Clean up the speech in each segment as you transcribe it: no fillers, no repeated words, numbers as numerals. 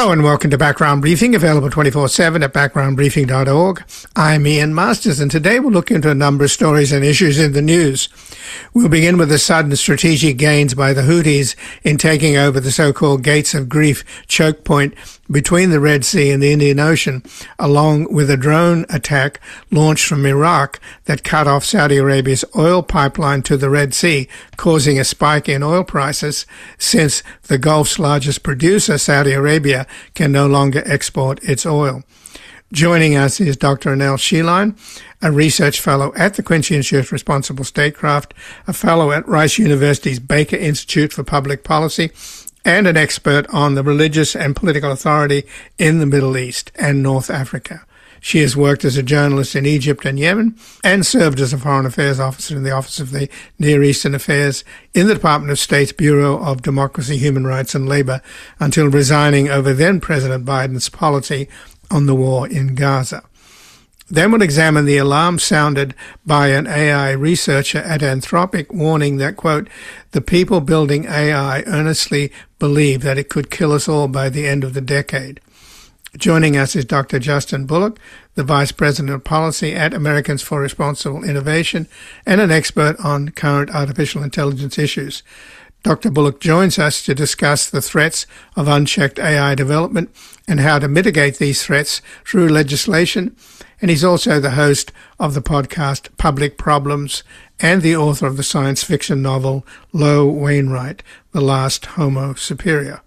Hello and welcome to Background Briefing, available 24/7 at backgroundbriefing.org. I'm Ian Masters, and today we'll look into a number of stories and issues in the news. We'll begin with the sudden strategic gains by the Houthis in taking over the so-called Gates of Grief choke point between the Red Sea and the Indian Ocean, along with a drone attack launched from Iraq that cut off Saudi Arabia's oil pipeline to the Red Sea, causing a spike in oil prices since the Gulf's largest producer, Saudi Arabia, can no longer export its oil. Joining us is Dr. Anil Sheline, a research fellow at the Quincy Institute for Responsible Statecraft, a fellow at Rice University's Baker Institute for Public Policy, and an expert on the religious and political authority in the Middle East and North Africa. She has worked as a journalist in Egypt and Yemen and served as a foreign affairs officer in the Office of the Near Eastern Affairs in the Department of State's Bureau of Democracy, Human Rights and Labor until resigning over then President Biden's policy on the war in Gaza. Then we'll examine the alarm sounded by an AI researcher at Anthropic, warning that, quote, the people building AI earnestly believe that it could kill us all by the end of the decade. Joining us is Dr. Justin Bullock, the Vice President of Policy at Americans for Responsible Innovation and an expert on current artificial intelligence issues. Dr. Bullock joins us to discuss the threats of unchecked AI development and how to mitigate these threats through legislation. And he's also the host of the podcast Public Problems and the author of the science fiction novel Lo Wainwright, The Last Homo Superior.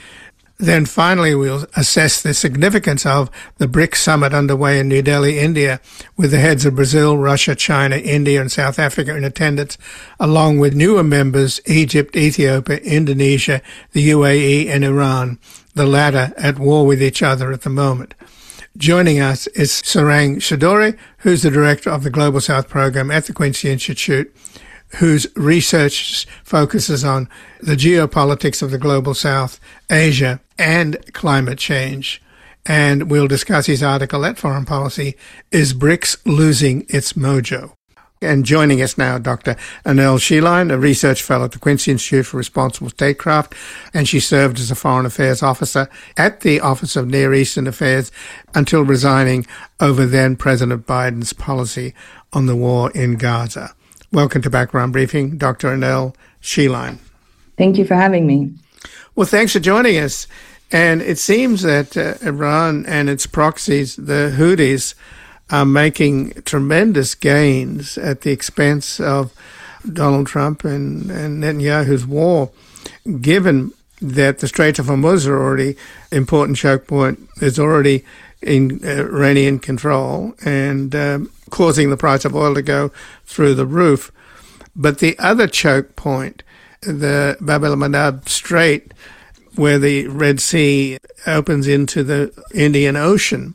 Then finally, we'll assess the significance of the BRICS summit underway in New Delhi, India, with the heads of Brazil, Russia, China, India, and South Africa in attendance, along with newer members, Egypt, Ethiopia, Indonesia, the UAE, and Iran, the latter at war with each other at the moment. Joining us is Sarang Chowdhury, who's the director of the Global South program at the Quincy Institute, whose research focuses on the geopolitics of the Global South, Asia, and climate change. And we'll discuss his article at Foreign Policy, Is BRICS Losing Its Mojo? And joining us now, Dr. Anil Sheline, a research fellow at the Quincy Institute for Responsible Statecraft, and she served as a foreign affairs officer at the Office of Near Eastern Affairs until resigning over then President Biden's policy on the war in Gaza. Welcome to Background Briefing, Dr. Anil Sheline. Thank you for having me. Well, thanks for joining us. And it seems that Iran and its proxies, the Houthis, are making tremendous gains at the expense of Donald Trump and Netanyahu's war, given that the Straits of Hormuz are already important choke point, is already in Iranian control and causing the price of oil to go through the roof. But the other choke point, the Bab el-Mandab Strait, where the Red Sea opens into the Indian Ocean,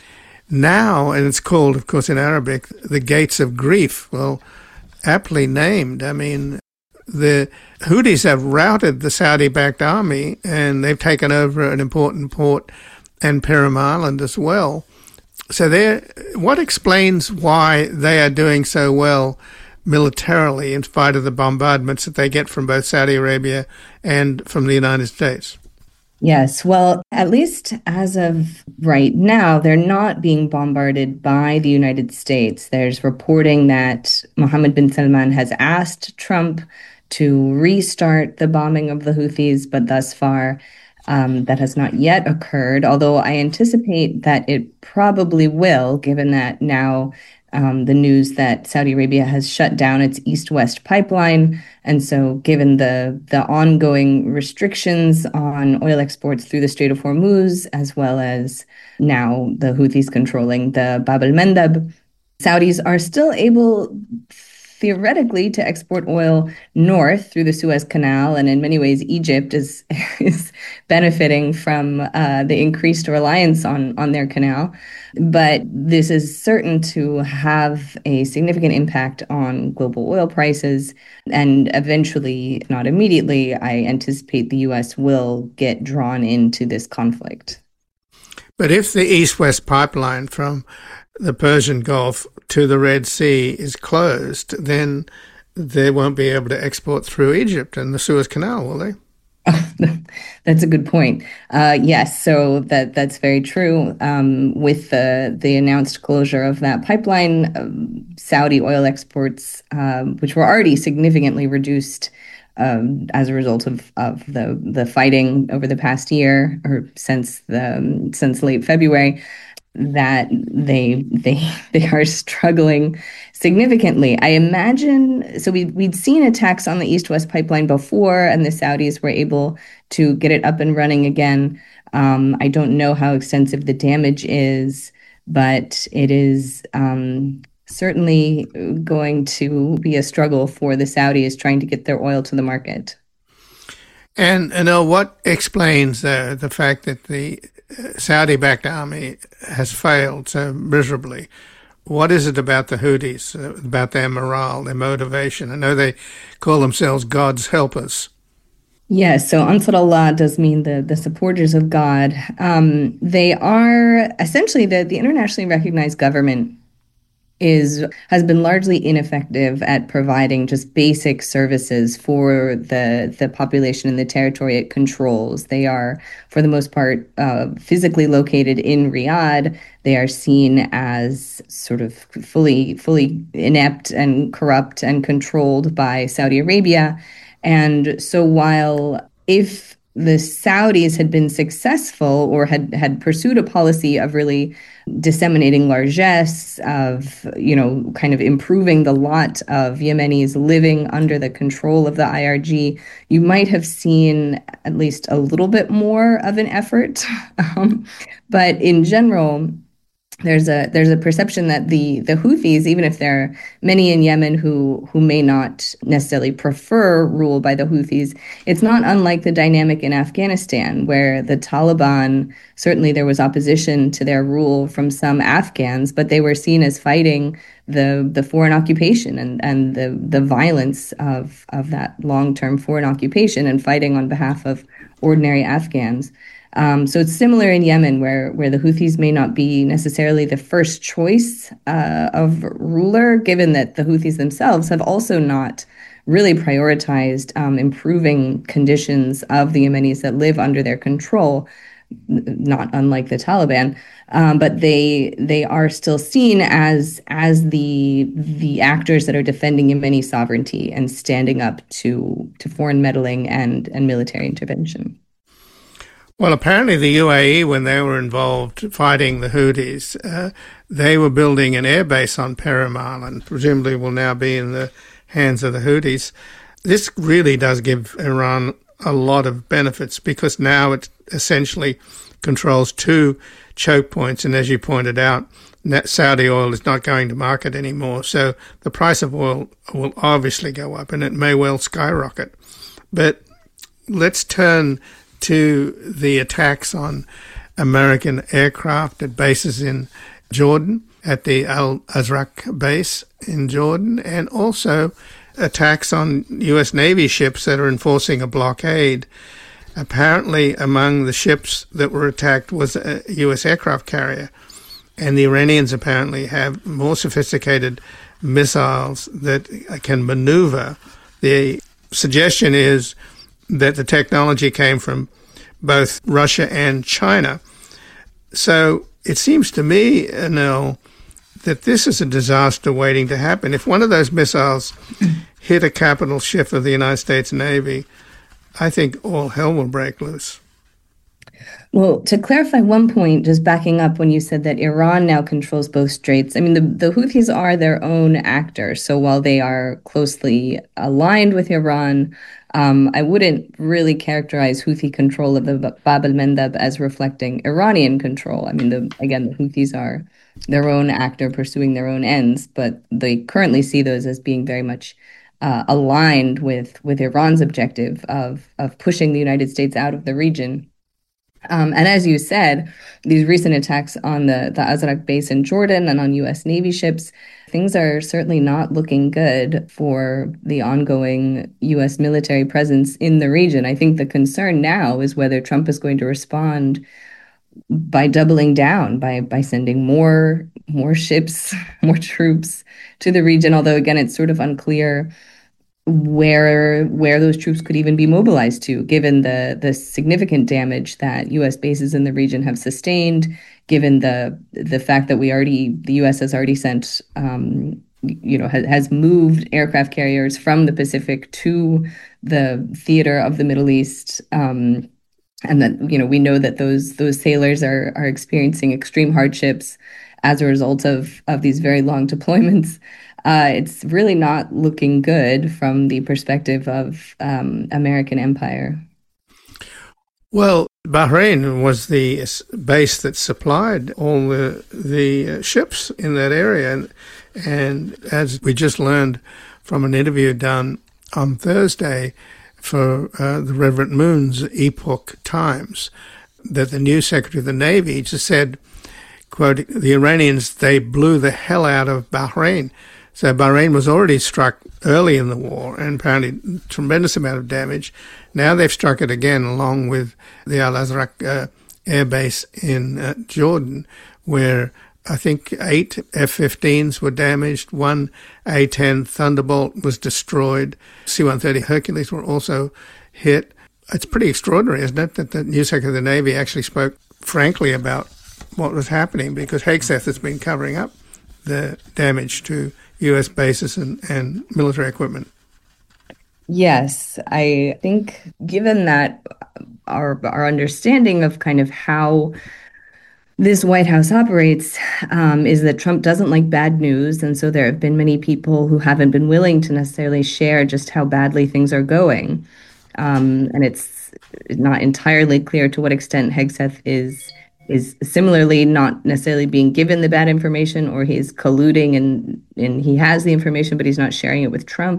now, and it's called, of course, in Arabic, the Gates of Grief. Well, aptly named. I mean, the Houthis have routed the Saudi-backed army, and they've taken over an important port and Perim Island as well. So what explains why they are doing so well militarily in spite of the bombardments that they get from both Saudi Arabia and from the United States? Yes, well, at least as of right now, they're not being bombarded by the United States. There's reporting that Mohammed bin Salman has asked Trump to restart the bombing of the Houthis, but thus far that has not yet occurred, although I anticipate that it probably will, given that now the news that Saudi Arabia has shut down its east-west pipeline. And so given the ongoing restrictions on oil exports through the Strait of Hormuz, as well as now the Houthis controlling the Bab el-Mandab, Saudis are still able theoretically to export oil north through the Suez Canal. And in many ways, Egypt is benefiting from the increased reliance on their canal. But this is certain to have a significant impact on global oil prices. And eventually, not immediately, I anticipate the U.S. will get drawn into this conflict. But if the East-West pipeline from the Persian Gulf to the Red Sea is closed, then they won't be able to export through Egypt and the Suez Canal, will they? That's a good point. Yes, so that's very true. With the announced closure of that pipeline, Saudi oil exports, which were already significantly reduced as a result of the fighting over the past year or since late February, that they are struggling significantly. I imagine so we'd seen attacks on the East-West pipeline before, and the Saudis were able to get it up and running again. I don't know how extensive the damage is, but it is certainly going to be a struggle for the Saudis trying to get their oil to the market. And what explains the fact that the Saudi-backed army has failed so miserably? What is it about the Houthis, about their morale, their motivation? I know they call themselves God's helpers. Yes, so Ansar Allah does mean the supporters of God. They are essentially the internationally recognized government has been largely ineffective at providing just basic services for the population in the territory it controls. They are, for the most part, physically located in Riyadh. They are seen as sort of fully inept and corrupt and controlled by Saudi Arabia. And so while if the Saudis had been successful or had pursued a policy of really disseminating largesse, of, kind of improving the lot of Yemenis living under the control of the IRG, you might have seen at least a little bit more of an effort. But in general, there's a perception that the Houthis, even if there are many in Yemen who may not necessarily prefer rule by the Houthis, it's not unlike the dynamic in Afghanistan, where the Taliban, certainly there was opposition to their rule from some Afghans, but they were seen as fighting the foreign occupation and the violence of that long-term foreign occupation and fighting on behalf of ordinary Afghans. So it's similar in Yemen, where the Houthis may not be necessarily the first choice of ruler, given that the Houthis themselves have also not really prioritized improving conditions of the Yemenis that live under their control, not unlike the Taliban. But they are still seen as the actors that are defending Yemeni sovereignty and standing up to foreign meddling and military intervention. Well, apparently the UAE, when they were involved fighting the Houthis, they were building an airbase on Perim Island, presumably will now be in the hands of the Houthis. This really does give Iran a lot of benefits because now it essentially controls two choke points. And as you pointed out, Saudi oil is not going to market anymore. So the price of oil will obviously go up and it may well skyrocket. But let's turn to the attacks on American aircraft at bases in Jordan, at the Al Azraq base in Jordan, and also attacks on U.S. Navy ships that are enforcing a blockade. Apparently, among the ships that were attacked was a U.S. aircraft carrier, and the Iranians apparently have more sophisticated missiles that can maneuver. The suggestion is that the technology came from both Russia and China. So it seems to me, Anil, that this is a disaster waiting to happen. If one of those missiles hit a capital ship of the United States Navy, I think all hell will break loose. Well, to clarify one point, just backing up when you said that Iran now controls both straits, I mean, the Houthis are their own actor. So while they are closely aligned with Iran, I wouldn't really characterize Houthi control of the Bab el-Mandeb as reflecting Iranian control. I mean, the Houthis are their own actor pursuing their own ends, but they currently see those as being very much aligned with Iran's objective of pushing the United States out of the region. And as you said, these recent attacks on the Azraq base in Jordan and on U.S. Navy ships, things are certainly not looking good for the ongoing U.S. military presence in the region. I think the concern now is whether Trump is going to respond by doubling down, by sending more ships, more troops to the region. Although, again, it's sort of unclear where those troops could even be mobilized to, given the significant damage that U.S. bases in the region have sustained, given the fact that the U.S. has already sent has moved aircraft carriers from the Pacific to the theater of the Middle East. And that, we know that those sailors are experiencing extreme hardships as a result of these very long deployments. It's really not looking good from the perspective of American empire. Well, Bahrain was the base that supplied all the ships in that area. And as we just learned from an interview done on Thursday for the Reverend Moon's Epoch Times, that the new Secretary of the Navy just said, quote, the Iranians, they blew the hell out of Bahrain. So Bahrain was already struck early in the war and apparently tremendous amount of damage. Now they've struck it again along with the Al-Azraq air base in Jordan, where I think 8 F-15s were damaged, 1 A-10 Thunderbolt was destroyed, C-130 Hercules were also hit. It's pretty extraordinary, isn't it, that the new Secretary of the Navy actually spoke frankly about what was happening, because Hegseth has been covering up the damage to U.S. bases and military equipment. Yes, I think given that our understanding of kind of how this White House operates is that Trump doesn't like bad news. And so there have been many people who haven't been willing to necessarily share just how badly things are going. And it's not entirely clear to what extent Hegseth is similarly not necessarily being given the bad information, or he's colluding and he has the information, but he's not sharing it with Trump.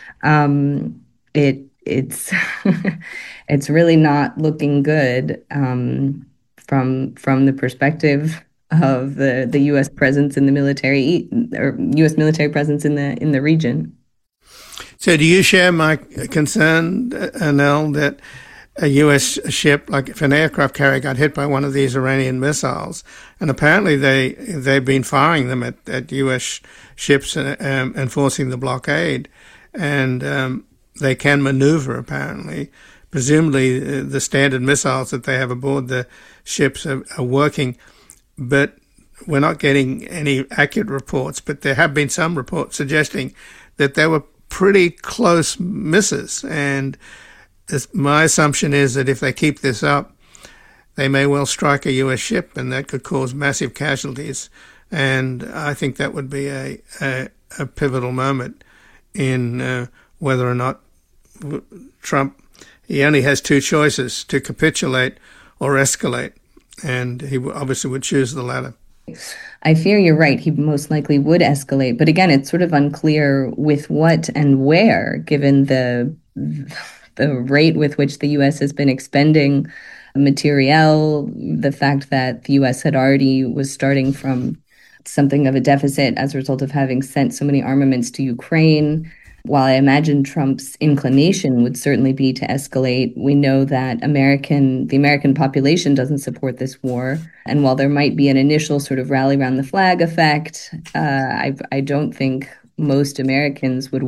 It's it's really not looking good from the perspective of the U.S. presence in the military, or U.S. military presence in the region. So do you share my concern, Anel, that a U.S. ship, like if an aircraft carrier got hit by one of these Iranian missiles, and apparently they've been firing them at U.S. ships and enforcing the blockade, and they can maneuver apparently. Presumably the standard missiles that they have aboard the ships are working, but we're not getting any accurate reports. But there have been some reports suggesting that they were pretty close misses, and my assumption is that if they keep this up, they may well strike a U.S. ship, and that could cause massive casualties. And I think that would be a pivotal moment in whether or not Trump, he only has two choices, to capitulate or escalate, and he obviously would choose the latter. I fear you're right. He most likely would escalate. But again, it's sort of unclear with what and where, given the rate with which the U.S. has been expending materiel, the fact that the U.S. was starting from something of a deficit as a result of having sent so many armaments to Ukraine. While I imagine Trump's inclination would certainly be to escalate, we know that the American population doesn't support this war. And while there might be an initial sort of rally around the flag effect, I don't think most Americans would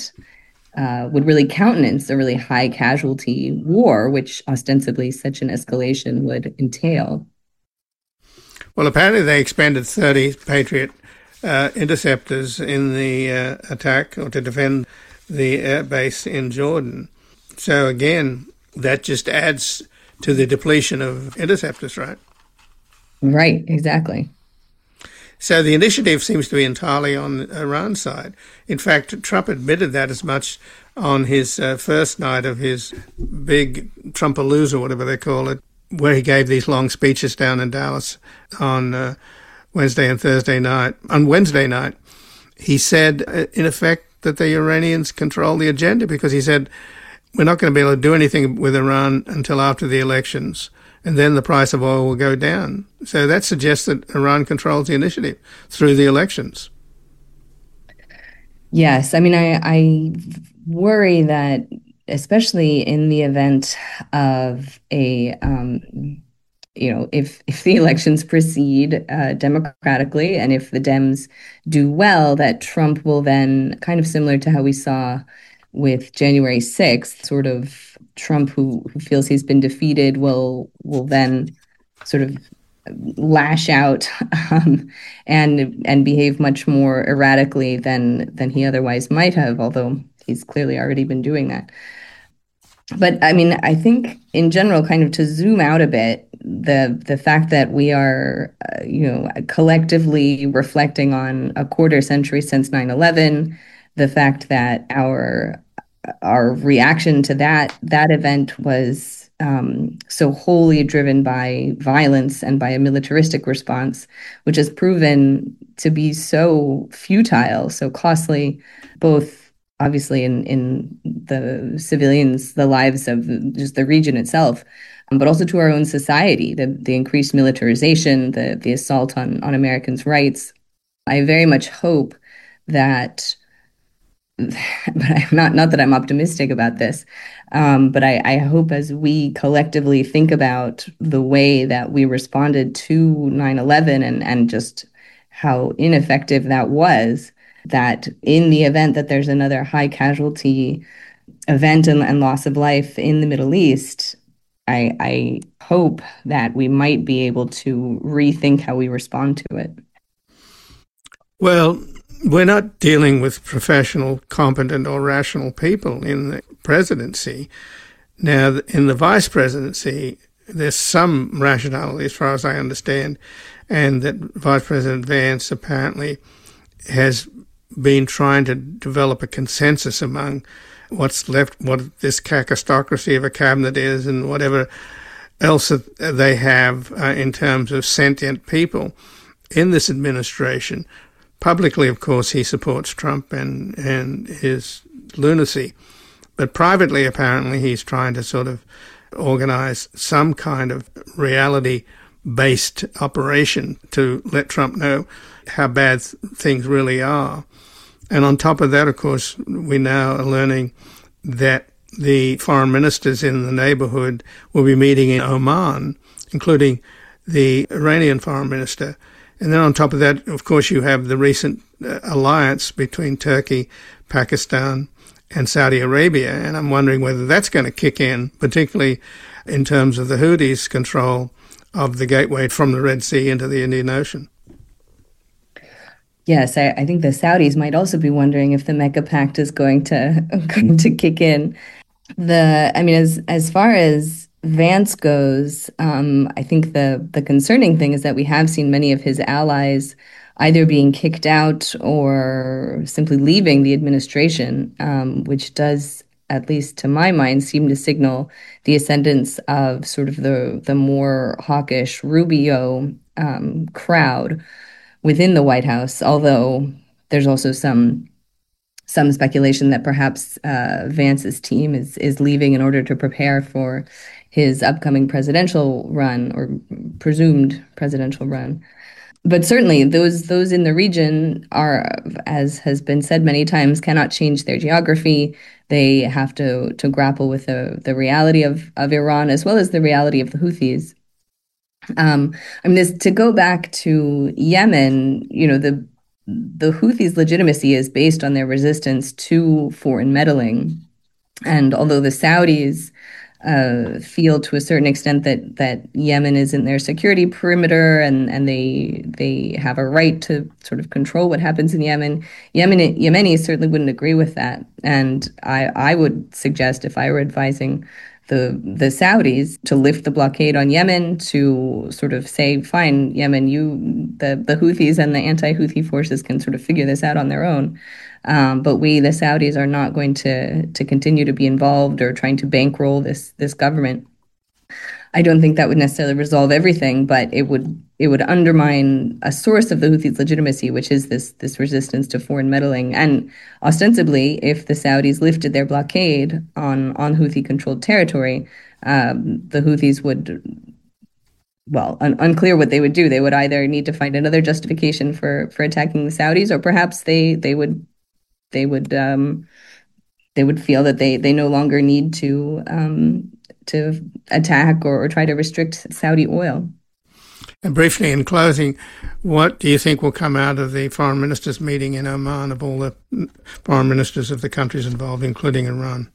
really countenance a really high casualty war, which ostensibly such an escalation would entail. Well, apparently they expended 30 Patriot interceptors in the attack, or to defend the air base in Jordan. So again, that just adds to the depletion of interceptors, right? Right, exactly. So the initiative seems to be entirely on Iran's side. In fact, Trump admitted that as much on his first night of his big Trumpalooza, whatever they call it, where he gave these long speeches down in Dallas on Wednesday and Thursday night. On Wednesday night, he said, in effect, that the Iranians control the agenda, because he said, we're not going to be able to do anything with Iran until after the elections, and then the price of oil will go down. So that suggests that Iran controls the initiative through the elections. Yes. I mean, I worry that, especially in the event of if the elections proceed democratically, and if the Dems do well, that Trump will then, kind of similar to how we saw with January 6th, sort of Trump, who feels he's been defeated, will then sort of lash out and behave much more erratically than he otherwise might have, although he's clearly already been doing that. But I mean, I think in general, kind of to zoom out a bit, the fact that we are, collectively reflecting on a quarter century since 9/11, the fact that our reaction to that event was so wholly driven by violence and by a militaristic response, which has proven to be so futile, so costly, both obviously in the civilians, the lives of just the region itself, but also to our own society, the increased militarization, the assault on Americans' rights. I very much hope that, but I'm not that I'm optimistic about this, but I hope as we collectively think about the way that we responded to 9/11 and just how ineffective that was, that in the event that there's another high casualty event and loss of life in the Middle East, I hope that we might be able to rethink how we respond to it. Well, we're not dealing with professional, competent, or rational people in the presidency. Now, in the vice presidency, there's some rationality, as far as I understand, and that Vice President Vance apparently has been trying to develop a consensus among what's left, what this cacostocracy of a cabinet is, and whatever else they have in terms of sentient people in this administration. Publicly, of course, he supports Trump and his lunacy. But privately, apparently, he's trying to sort of organize some kind of reality-based operation to let Trump know how bad things really are. And on top of that, of course, we now are learning that the foreign ministers in the neighborhood will be meeting in Oman, including the Iranian foreign minister. And then on top of that, of course, you have the recent alliance between Turkey, Pakistan, and Saudi Arabia. And I'm wondering whether that's going to kick in, particularly in terms of the Houthis' control of the gateway from the Red Sea into the Indian Ocean. Yes, I think the Saudis might also be wondering if the Mecca Pact is going to kick in. As far as Vance goes, I think the concerning thing is that we have seen many of his allies either being kicked out or simply leaving the administration, which does, at least to my mind, seem to signal the ascendance of sort of the more hawkish Rubio crowd within the White House, although there's also some speculation that perhaps Vance's team is leaving in order to prepare for his upcoming presidential run or presumed presidential run. But certainly those in the region are, as has been said many times, cannot change their geography. They have to grapple with the reality of Iran as well as the reality of the Houthis. To go back to Yemen, the Houthis' legitimacy is based on their resistance to foreign meddling. And although the Saudis feel to a certain extent that Yemen is in their security perimeter and they have a right to sort of control what happens in Yemen, Yemenis certainly wouldn't agree with that. And I would suggest, if I were advising the Saudis, to lift the blockade on Yemen, to sort of say, fine, Yemen, the Houthis and the anti-Houthi forces can sort of figure this out on their own. But we, the Saudis, are not going to continue to be involved or trying to bankroll this government. I don't think that would necessarily resolve everything, but it would undermine a source of the Houthis' legitimacy, which is this resistance to foreign meddling. And ostensibly, if the Saudis lifted their blockade on Houthi-controlled territory, the Houthis would, well, unclear what they would do. They would either need to find another justification for attacking the Saudis, or perhaps they would feel that they no longer need to attack or try to restrict Saudi oil. And briefly, in closing, what do you think will come out of the foreign ministers' meeting in Oman of all the foreign ministers of the countries involved, including Iran?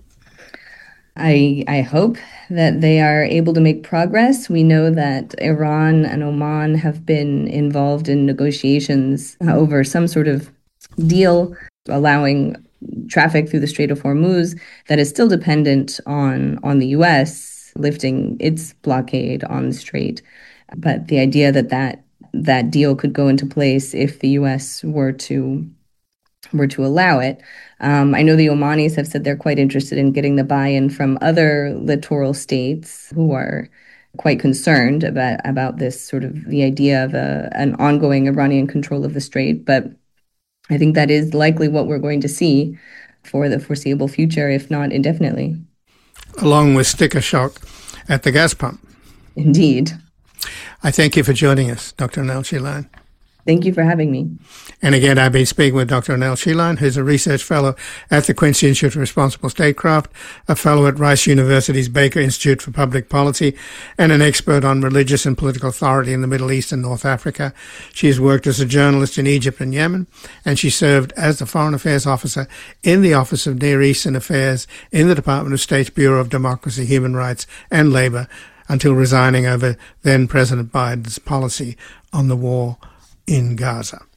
I hope that they are able to make progress. We know that Iran and Oman have been involved in negotiations over some sort of deal allowing traffic through the Strait of Hormuz that is still dependent on the U.S. lifting its blockade on the strait. But the idea that deal could go into place if the U.S. were to allow it. I know the Omanis have said they're quite interested in getting the buy-in from other littoral states who are quite concerned about this sort of the idea of an ongoing Iranian control of the strait. But I think that is likely what we're going to see for the foreseeable future, if not indefinitely. Along with sticker shock at the gas pump. Indeed. I thank you for joining us, Dr. Anel Shilan. Thank you for having me. And again, I've been speaking with Dr. Anel Shilan, who's a research fellow at the Quincy Institute for Responsible Statecraft, a fellow at Rice University's Baker Institute for Public Policy, and an expert on religious and political authority in the Middle East and North Africa. She has worked as a journalist in Egypt and Yemen, and she served as the Foreign Affairs Officer in the Office of Near Eastern Affairs in the Department of State's Bureau of Democracy, Human Rights and Labor until resigning over then President Biden's policy on the war in Gaza.